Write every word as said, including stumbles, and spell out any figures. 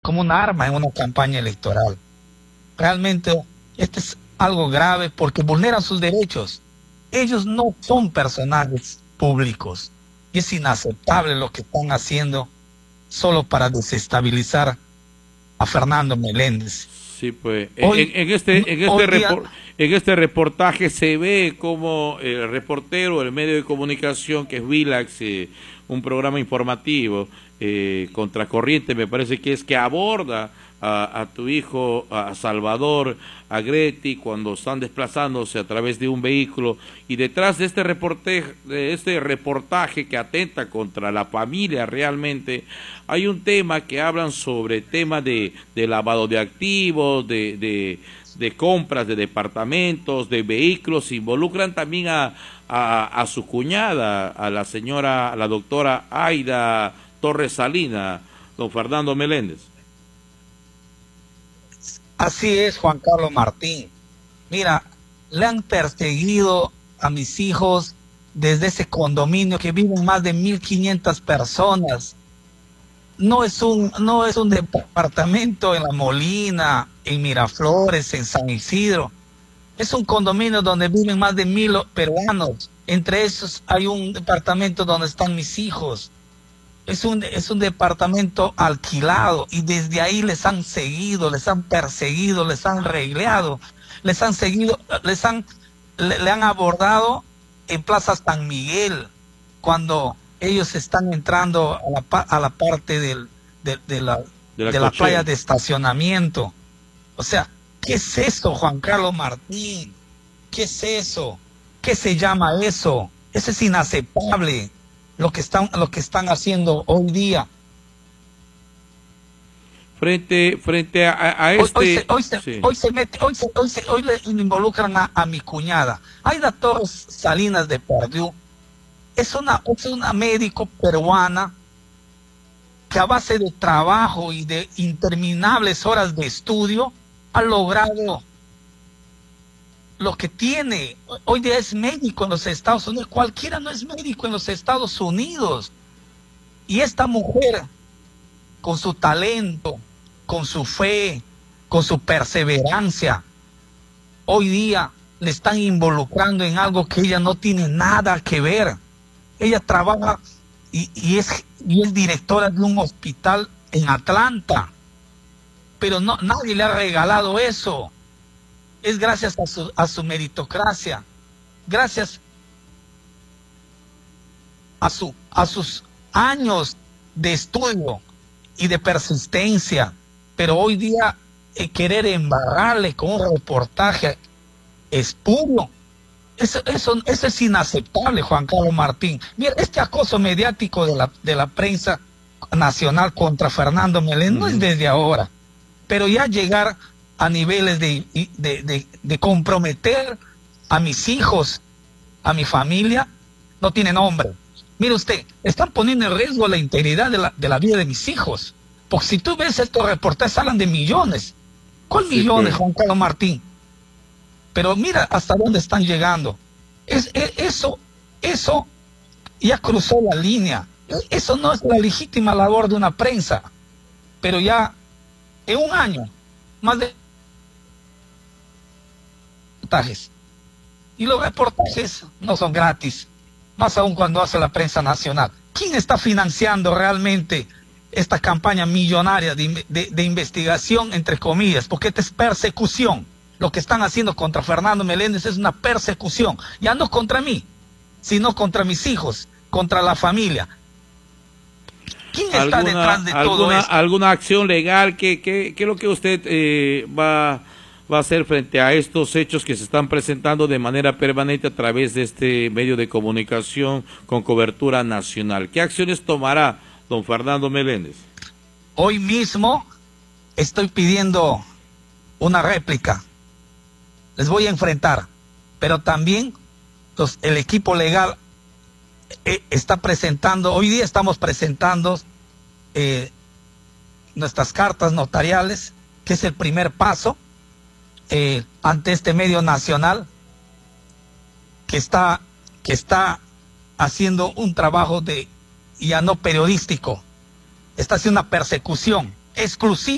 como una arma en una campaña electoral. Realmente esto es algo grave porque vulneran sus derechos. Ellos no son personajes públicos y es inaceptable lo que están haciendo solo para desestabilizar a Fernando Meléndez. Sí, pues Hoy, en, en este en este, día, repor, en este reportaje se ve como el reportero, el medio de comunicación que es Willax, eh, un programa informativo eh, contracorriente, me parece que es que aborda a, a tu hijo, a Salvador, a Greti, cuando están desplazándose a través de un vehículo, y detrás de este reportaje, de este reportaje que atenta contra la familia realmente, hay un tema que hablan sobre temas de, de lavado de activos, de, de, de compras de departamentos, de vehículos, involucran también a, a, a su cuñada, a la señora, a la doctora Aida Torres Salina, don Fernando Meléndez. Así es, Juan Carlos Martín. Mira, le han perseguido a mis hijos desde ese condominio que viven más de mil quinientas personas. No es un, no es un departamento en La Molina, en Miraflores, en San Isidro. Es un condominio donde viven más de mil peruanos. Entre esos hay un departamento donde están mis hijos. Es un, es un departamento alquilado y desde ahí les han seguido, les han perseguido, les han regleado, les han seguido, les han, le, le han abordado en Plaza San Miguel cuando ellos están entrando a la, a la parte del, de, de la, de la, de la playa de estacionamiento. O sea, ¿qué es eso, Juan Carlos Martín? ¿Qué es eso? ¿Qué se llama eso? Eso es inaceptable. Lo que están, lo que están haciendo hoy día. Frente, frente a, a este... Hoy, hoy, se, hoy, se, sí. hoy se mete, hoy, se, hoy, se, hoy le involucran a, a mi cuñada. Aida Torres Salinas de Perdiú. Es una, es una médico peruana que a base de trabajo y de interminables horas de estudio ha logrado lo que tiene. Hoy día es médico en los Estados Unidos. Cualquiera no es médico en los Estados Unidos. Y esta mujer, con su talento, con su fe, con su perseverancia, hoy día le están involucrando en algo que ella no tiene nada que ver. Ella trabaja y, y, es, y es directora de un hospital en Atlanta. Pero no, nadie le ha regalado eso. Es gracias a su, a su meritocracia, gracias a, su, a sus años de estudio y de persistencia. Pero hoy día eh, querer embarrarle con un reportaje espurio, eso, eso, eso es inaceptable, Juan Carlos Martín. Mira, este acoso mediático de la, de la prensa nacional contra Fernando Meléndez no es desde ahora, pero ya llegar a niveles de, de, de, de comprometer a mis hijos, a mi familia, no tiene nombre. Mire usted, están poniendo en riesgo la integridad de la, de la vida de mis hijos. Porque si tú ves estos reportajes, hablan de millones. ¿Cuál sí, millones, pues, Juan Carlos Martín? Pero mira hasta dónde están llegando. Es, es, eso, eso ya cruzó la línea. Eso no es la legítima labor de una prensa. Pero ya en un año, más de reportajes. Y los reportajes no son gratis, más aún cuando hace la prensa nacional. ¿Quién está financiando realmente esta campaña millonaria de, de, de investigación, entre comillas? Porque esta es persecución. Lo que están haciendo contra Fernando Meléndez es una persecución. Ya no contra mí, sino contra mis hijos, contra la familia. ¿Quién está ¿Alguna, detrás de alguna, todo esto? ¿Alguna acción legal? ¿Qué, qué, qué es lo que usted eh, va, va a hacer frente a estos hechos que se están presentando de manera permanente a través de este medio de comunicación con cobertura nacional? ¿Qué acciones tomará don Fernando Meléndez? Hoy mismo estoy pidiendo una réplica. Les voy a enfrentar, pero también los, el equipo legal eh, está presentando, hoy día estamos presentando eh, nuestras cartas notariales, que es el primer paso eh, ante este medio nacional que está, que está haciendo un trabajo de ya no periodístico, está haciendo una persecución exclusiva